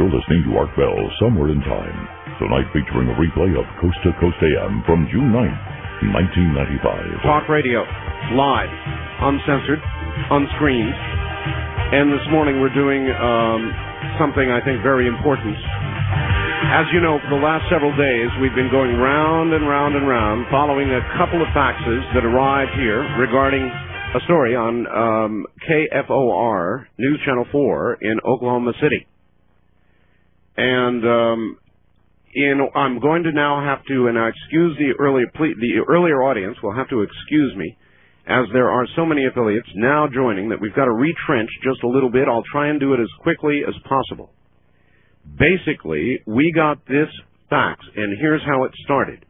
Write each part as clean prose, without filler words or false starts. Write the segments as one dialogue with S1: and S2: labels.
S1: You're listening to Art Bell, Somewhere in Time. Tonight featuring a replay of Coast to Coast AM from June 9th, 1995.
S2: Talk radio, live, uncensored, unscreened. And this morning we're doing something I think very important. As you know, for the last several days, we've been going round and round and round, following a couple of faxes that arrived here regarding a story on KFOR, News Channel 4 in Oklahoma City. And I'm going to now have to, and I excuse the earlier audience will have to excuse me, as there are so many affiliates now joining that we've got to retrench just a little bit. I'll try and do it as quickly as possible. Basically, we got this fax, and here's how it started.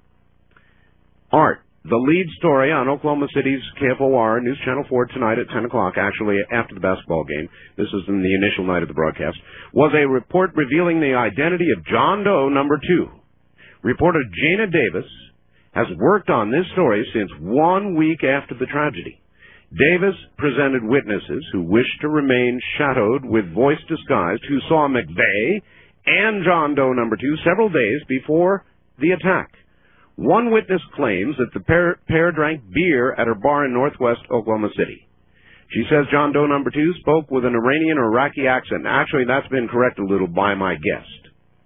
S2: Art, the lead story on Oklahoma City's KFOR, News Channel 4 tonight at 10 o'clock, actually after the basketball game, this is in the initial night of the broadcast, was a report revealing the identity of John Doe number 2. Reporter Jana Davis has worked on this story since 1 week after the tragedy. Davis presented witnesses who wished to remain shadowed with voice disguised who saw McVeigh and John Doe number 2 several days before the attack. One witness claims that the pair drank beer at her bar in northwest Oklahoma City. She says John Doe number 2 spoke with an Iranian or Iraqi accent. Actually, that's been corrected a little by my guest.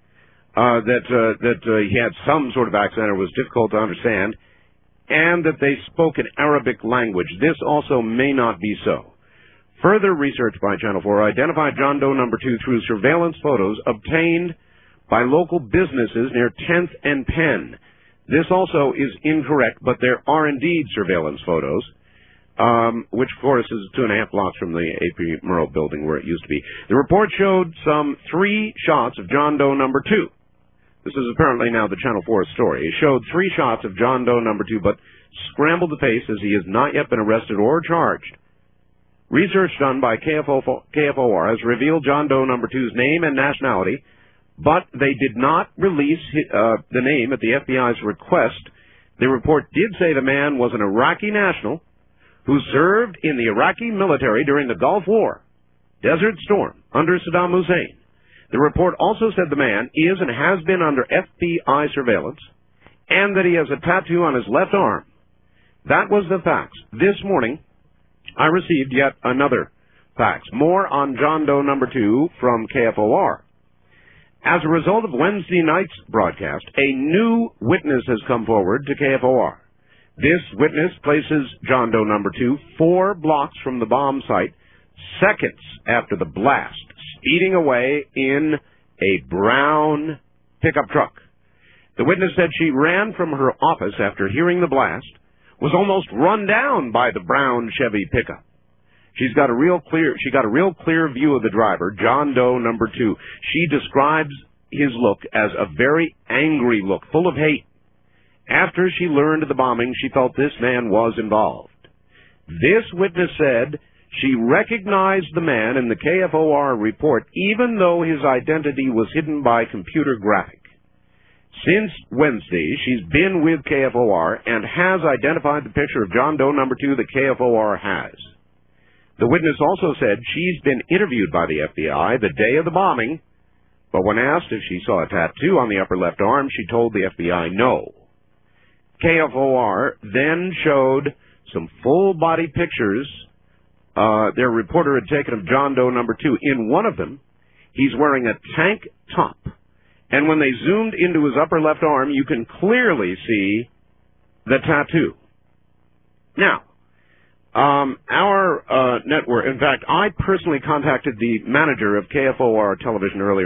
S2: That he had some sort of accent or was difficult to understand, and that they spoke an Arabic language. This also may not be so. Further research by Channel 4 identified John Doe number 2 through surveillance photos obtained by local businesses near 10th and Penn. This also is incorrect, but there are indeed surveillance photos, which, of course, is 2.5 blocks from the A.P. Murrow building where it used to be. The report showed some 3 shots of John Doe number 2. This is apparently now the Channel 4 story. It showed 3 shots of John Doe number 2, but scrambled the face as he has not yet been arrested or charged. Research done by KFOR has revealed John Doe number 2's name and nationality, but they did not release the name at the FBI's request. The report did say the man was an Iraqi national who served in the Iraqi military during the Gulf War, Desert Storm, under Saddam Hussein. The report also said the man is and has been under FBI surveillance, and that he has a tattoo on his left arm. That was the fax. This morning, I received yet another fax. More on John Doe number 2 from KFOR. As a result of Wednesday night's broadcast, a new witness has come forward to KFOR. This witness places John Doe number 2 4 blocks from the bomb site, seconds after the blast, speeding away in a brown pickup truck. The witness said she ran from her office after hearing the blast, was almost run down by the brown Chevy pickup. She got a real clear view of the driver, John Doe number 2. She describes his look as a very angry look, full of hate. After she learned of the bombing, she felt this man was involved. This witness said she recognized the man in the KFOR report, even though his identity was hidden by computer graphic. Since Wednesday, she's been with KFOR and has identified the picture of John Doe number 2 that KFOR has. The witness also said she's been interviewed by the FBI the day of the bombing, but when asked if she saw a tattoo on the upper left arm, she told the FBI no. KFOR then showed some full-body pictures their reporter had taken of John Doe number 2. In one of them, he's wearing a tank top, and when they zoomed into his upper left arm, you can clearly see the tattoo. Now, our network, in fact, I personally contacted the manager of KFOR television earlier